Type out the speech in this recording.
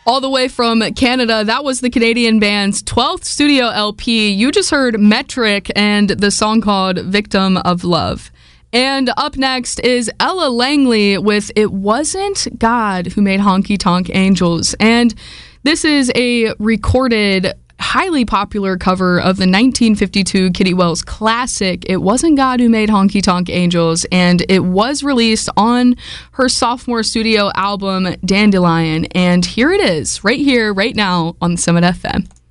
All the way from Canada, that was the Canadian band's 12th studio LP. You just heard Metric and the song called Victim of Love. And up next is Ella Langley with It Wasn't God Who Made Honky Tonk Angels. And this is a recorded, highly popular cover of the 1952 Kitty Wells classic, It Wasn't God Who Made Honky Tonk Angels, and it was released on her sophomore studio album, Dandelion. And here it is, right here, right now, on Summit FM.